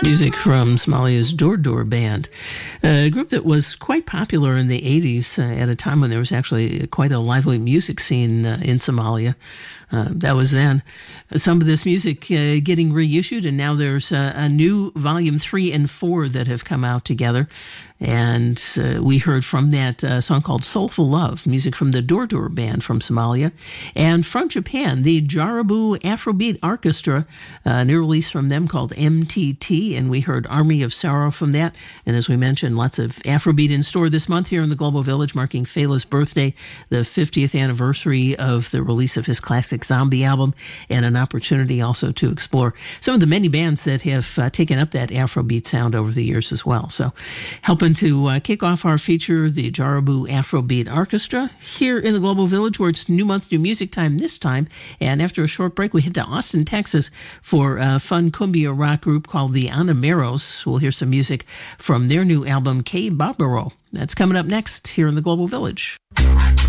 Music from Somalia's Door Door Band, a group that was quite popular in the 80s at a time when there was actually quite a lively music scene in Somalia. That was then. Some of this music getting reissued, and now there's a new volume 3 and 4 that have come out together. And we heard from that song called Soulful Love, music from the Door Door Band from Somalia. And from Japan, the Jarabu Afrobeat Orchestra, a new release from them called MTT, and we heard Army of Sorrow from that. And as we mentioned, lots of Afrobeat in store this month here in the Global Village, marking Fela's birthday, the 50th anniversary of the release of his classic Zombie album, and an opportunity also to explore some of the many bands that have taken up that Afrobeat sound over the years as well. So helping to kick off our feature, the Jarabu Afrobeat Orchestra, here in the Global Village, where it's New Month, New Music Time this time. And after a short break, we head to Austin, Texas for a fun cumbia rock group called the Anameros. We'll hear some music from their new album, K Barbaro. That's coming up next here in the Global Village.